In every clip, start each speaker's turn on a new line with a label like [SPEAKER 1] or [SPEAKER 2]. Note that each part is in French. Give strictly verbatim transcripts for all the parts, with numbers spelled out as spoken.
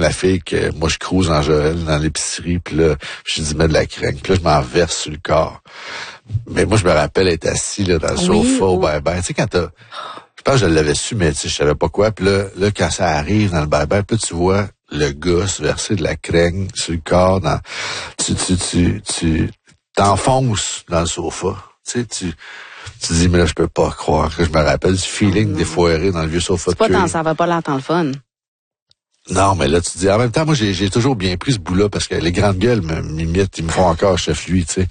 [SPEAKER 1] ma fille que moi, je cruise en Joël dans l'épicerie, puis là, je dis, mets de la crème. Puis là, je m'en verse sur le corps. Mais moi, je me rappelle être assis là dans le
[SPEAKER 2] oui,
[SPEAKER 1] sofa au
[SPEAKER 2] oh.
[SPEAKER 1] bye-bye. Tu sais, quand t'as... Je pense que je l'avais su, mais tu sais, je savais pas quoi. Puis là, là, quand ça arrive dans le bye-bye, puis là, tu vois le gars se verser de la crème sur le corps. Dans... Tu, tu, tu, tu t'enfonces dans le sofa. Tu sais, tu... Tu dis, mais là, je peux pas croire que je me rappelle du feeling mmh. défoiré dans le vieux sofa de
[SPEAKER 2] cuir. C'est pas tant,
[SPEAKER 1] ça
[SPEAKER 2] va pas l'air tant le fun.
[SPEAKER 1] Non, mais là, tu dis, en même temps, moi, j'ai, j'ai toujours bien pris ce bout-là parce que les grandes gueules me, m'imitent, ils me font encore chef lui, tu sais.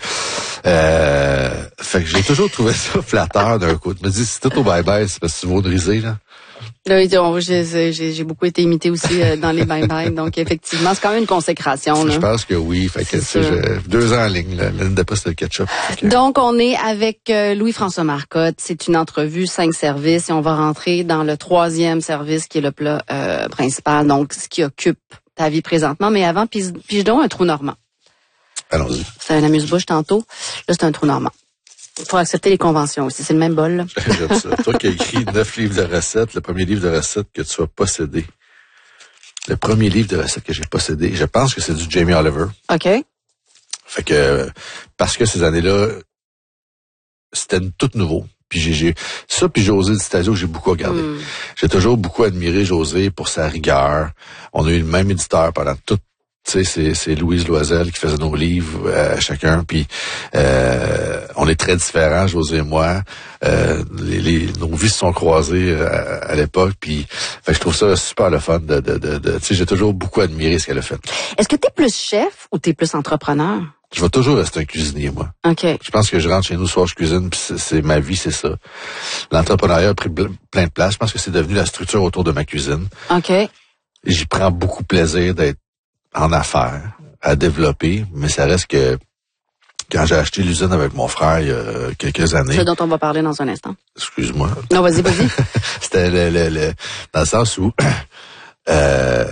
[SPEAKER 1] Euh, fait que j'ai toujours trouvé ça flatteur d'un coup. Je me dis, si tout au bye-bye, c'est parce que tu vas driser, là.
[SPEAKER 2] Là, j'ai, j'ai, j'ai beaucoup été imitée aussi euh, dans les bye-bye, donc effectivement, c'est quand même une consécration. Là.
[SPEAKER 1] Je pense que oui. Fait que, tu sais, j'ai deux ans en ligne, là. L'année d'après, c'était le ketchup. Que...
[SPEAKER 2] Donc, on est avec euh, Louis-François Marcotte. C'est une entrevue, cinq services, et on va rentrer dans le troisième service qui est le plat euh, principal, donc ce qui occupe ta vie présentement. Mais avant, pige, pige donc un trou normand.
[SPEAKER 1] Allons-y.
[SPEAKER 2] C'est un amuse-bouche tantôt. Là, c'est un trou normand. Il faut accepter les conventions aussi. C'est le même bol, là.
[SPEAKER 1] J'aime ça. Toi qui as écrit neuf livres de recettes, le premier livre de recettes que tu as possédé. Le premier livre de recettes que j'ai possédé, je pense que c'est du Jamie Oliver.
[SPEAKER 2] OK.
[SPEAKER 1] Fait que, parce que ces années-là, c'était tout nouveau. Puis j'ai, j'ai ça, puis José Di Stasio, j'ai beaucoup regardé. Mm. J'ai toujours beaucoup admiré José pour sa rigueur. On a eu le même éditeur pendant toute. Tu sais, c'est, c'est Louise Loisel qui faisait nos livres euh, chacun, puis euh, on est très différents, José et moi. Euh, les, les, nos vies se sont croisées euh, à, à l'époque, puis fait que je trouve ça super le fun. De, de, de, de tu sais, j'ai toujours beaucoup admiré ce qu'elle a fait.
[SPEAKER 2] Est-ce que t'es plus chef ou t'es plus entrepreneur?
[SPEAKER 1] Je vais toujours rester un cuisinier, moi.
[SPEAKER 2] Ok.
[SPEAKER 1] Je pense que je rentre chez nous ce soir, je cuisine, puis c'est, c'est ma vie, c'est ça. L'entrepreneuriat a pris plein de place. Je pense que c'est devenu la structure autour de ma cuisine.
[SPEAKER 2] Ok.
[SPEAKER 1] J'y prends beaucoup plaisir d'être en affaires, à développer, mais ça reste que quand j'ai acheté l'usine avec mon frère il y a quelques années...
[SPEAKER 2] Ce dont on va parler dans un instant.
[SPEAKER 1] Excuse-moi.
[SPEAKER 2] Non, vas-y, vas-y.
[SPEAKER 1] C'était le, le, le, dans le sens où... euh,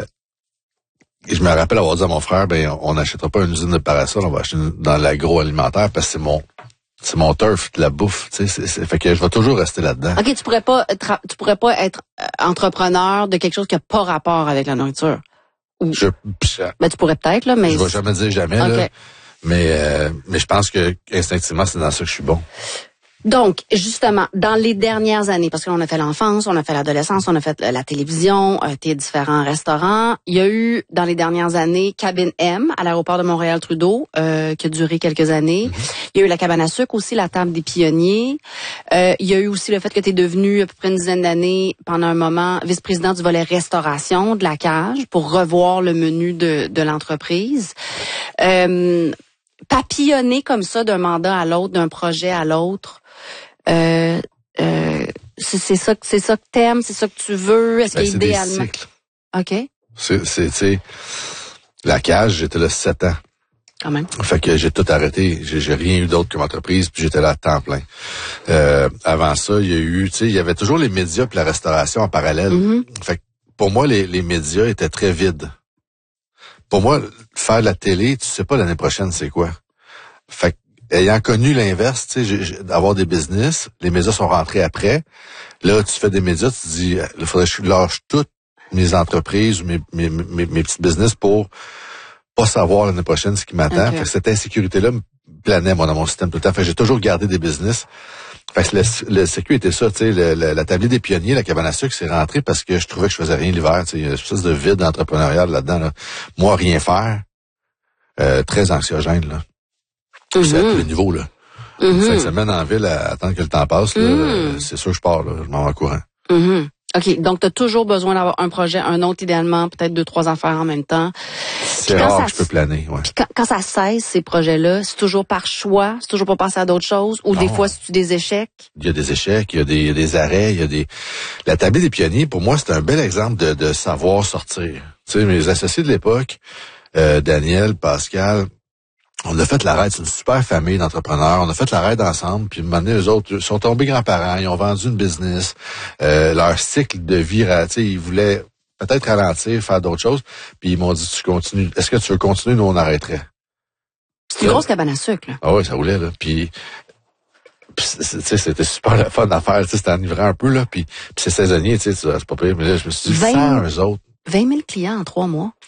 [SPEAKER 1] je me rappelle avoir dit à mon frère, ben on n'achètera pas une usine de parasol, on va acheter une, dans l'agroalimentaire parce que c'est mon... C'est mon turf de la bouffe, tu sais, c'est, c'est, fait que je vais toujours rester là-dedans.
[SPEAKER 2] OK, tu pourrais pas tra- tu pourrais pas être entrepreneur de quelque chose qui a pas rapport avec la nourriture. Ou...
[SPEAKER 1] Je,
[SPEAKER 2] ben, tu pourrais peut-être, là, mais...
[SPEAKER 1] Je vais jamais dire jamais, okay. là. Mais, euh, mais je pense que, instinctivement, c'est dans ça que je suis bon.
[SPEAKER 2] Donc, justement, dans les dernières années, parce qu'on a fait l'enfance, on a fait l'adolescence, on a fait la télévision, euh, tes différents restaurants, il y a eu, dans les dernières années, Cabine M à l'aéroport de Montréal-Trudeau, euh, qui a duré quelques années. Mm-hmm. Il y a eu la cabane à sucre aussi, la table des pionniers. Euh, il y a eu aussi le fait que tu es devenu, à peu près une dizaine d'années, pendant un moment, vice-président du volet restauration de la Cage pour revoir le menu de, de l'entreprise. Euh, papillonner comme ça d'un mandat à l'autre, d'un projet à l'autre, Euh, euh, c'est, c'est ça que c'est ça que t'aimes, c'est ça que tu veux. Est-ce ben,
[SPEAKER 1] que idéalement, des cycles.
[SPEAKER 2] Ok.
[SPEAKER 1] C'est, c'est, tu sais, la Cage, j'étais là sept ans.
[SPEAKER 2] Quand même.
[SPEAKER 1] Fait que j'ai tout arrêté. J'ai, j'ai rien eu d'autre comme entreprise, puis j'étais là à temps plein. Euh, avant ça, il y a eu, tu sais, il y avait toujours les médias puis la restauration en parallèle. Mm-hmm. Fait que pour moi, les, les médias étaient très vides. Pour moi, faire de la télé, tu sais pas l'année prochaine c'est quoi. Fait que ayant connu l'inverse, tu sais, d'avoir des business, les médias sont rentrés après. Là, tu fais des médias, tu te dis, il faudrait que je lâche toutes mes entreprises, mes, mes, mes, mes petits business pour pas savoir l'année prochaine ce qui m'attend. Okay. Fait que cette insécurité-là me planait, moi, dans mon système tout le temps. Fait que j'ai toujours gardé des business. Fait que le, le C Q était ça, tu sais, le, le, la tablée des pionniers, la cabane à sucre, c'est rentré parce que je trouvais que je faisais rien l'hiver, tu sais, il y a une espèce de vide entrepreneurial là-dedans, là. Moi, rien faire, euh, très anxiogène, là. Mm-hmm. C'est à tous les niveaux, là. Mm-hmm. Cinq semaines en ville à attendre que le temps passe, là, mm-hmm. c'est sûr que je pars, là. Je m'en vais en courant.
[SPEAKER 2] Mm-hmm. OK. Donc, tu as toujours besoin d'avoir un projet, un autre, idéalement, peut-être deux, trois affaires en même temps.
[SPEAKER 1] C'est rare ça, que je peux planer, ouais.
[SPEAKER 2] Puis quand, quand ça cesse, ces projets-là, c'est toujours par choix? C'est toujours pour penser à d'autres choses? Ou non. Des fois, c'est des échecs?
[SPEAKER 1] Il y a des échecs, il y a des, il y a des arrêts, il y a des... La tablée des pionniers, pour moi, c'est un bel exemple de, de savoir sortir. Tu sais, mes associés de l'époque, euh, Daniel, Pascal... On a fait la raid, c'est une super famille d'entrepreneurs. On a fait la raid ensemble, puis un moment donné, eux autres sont tombés grands-parents, ils ont vendu une business. Euh, leur cycle de vie, tu sais, ils voulaient peut-être ralentir, faire d'autres choses. Puis ils m'ont dit, tu continues. Est-ce que tu veux continuer? Nous, on arrêterait.
[SPEAKER 2] C'est une grosse cabane à sucre, là.
[SPEAKER 1] Ah oui, ça roulait, là. Puis, puis tu sais, c'était super le fun à faire. Tu sais, c'était enivrant un peu, là. Puis, puis c'est saisonnier, tu sais, c'est pas pire. Mais là, je me suis dit, sans eux autres.
[SPEAKER 2] vingt mille clients en trois mois.